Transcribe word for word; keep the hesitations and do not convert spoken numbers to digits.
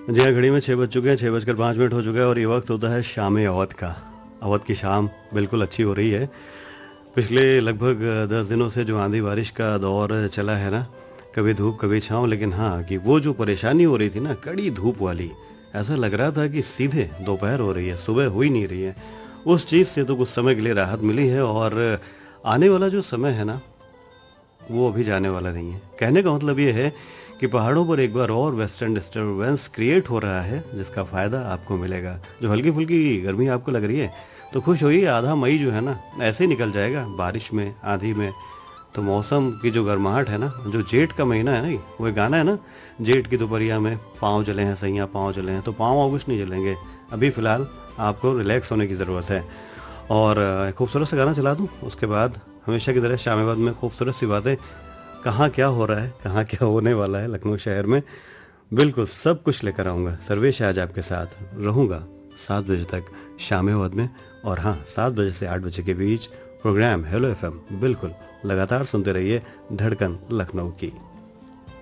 जी हाँ, घड़ी में छः बज चुके हैं, छः बजकर पाँच मिनट हो चुका है और ये वक्त होता है शाम अवध का। अवध की शाम बिल्कुल अच्छी हो रही है। पिछले लगभग दस दिनों से जो आंधी बारिश का दौर चला है ना, कभी धूप कभी छाँव, लेकिन हाँ कि वो जो परेशानी हो रही थी ना कड़ी धूप वाली, ऐसा लग रहा था कि सीधे दोपहर हो रही है, सुबह हो ही नहीं रही है। उस चीज़ से तो कुछ समय के लिए राहत मिली है और आने वाला जो समय है ना, वो अभी जाने वाला नहीं है। कहने का मतलब ये है कि पहाड़ों पर एक बार और वेस्टर्न डिस्टर्बेंस क्रिएट हो रहा है, जिसका फ़ायदा आपको मिलेगा। जो हल्की फुल्की गर्मी आपको लग रही है, तो खुश होइए, आधा मई जो है ना ऐसे ही निकल जाएगा, बारिश में, आंधी में। तो मौसम की जो गर्माहट है ना, जो जेठ का महीना है ना, वो एक गाना है ना, जेठ की दोपहरिया में पाँव जले हैं सैया, पाँव जले हैं, तो पाँव वाँव कुछ नहीं जलेंगे। अभी फ़िलहाल आपको रिलैक्स होने की ज़रूरत है। और अ, खूबसूरत सा गाना चला दूँ, उसके बाद हमेशा की तरह शामेबाद में खूबसूरत सी बातें, कहाँ क्या हो रहा है, कहाँ क्या होने वाला है लखनऊ शहर में, बिल्कुल सब कुछ लेकर आऊँगा। सर्वेश आज आपके साथ रहूँगा सात बजे तक शामेबाद में। और हाँ, सात बजे से आठ बजे के बीच प्रोग्राम हेलो एफएम बिल्कुल लगातार सुनते रहिए, धड़कन लखनऊ की।